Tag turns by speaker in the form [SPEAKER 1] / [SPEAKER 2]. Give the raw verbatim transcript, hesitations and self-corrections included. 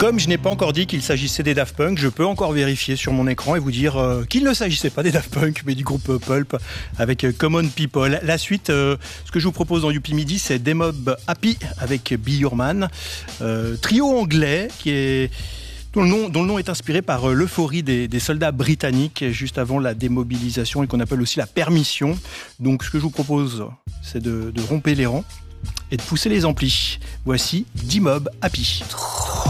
[SPEAKER 1] Comme je n'ai pas encore dit qu'il s'agissait des Daft Punk, je peux encore vérifier sur mon écran et vous dire euh, qu'il ne s'agissait pas des Daft Punk, mais du groupe euh, Pulp avec euh, Common People. La suite, euh, ce que je vous propose dans Youpi Midi, c'est Demob Happy avec Be Your Man, euh, trio anglais qui est... Dont le, nom, dont le nom est inspiré par euh, l'euphorie des, des soldats britanniques juste avant la démobilisation et qu'on appelle aussi la permission. Donc ce que je vous propose, c'est de, de romper les rangs et de pousser les amplis. Voici Demob Happy.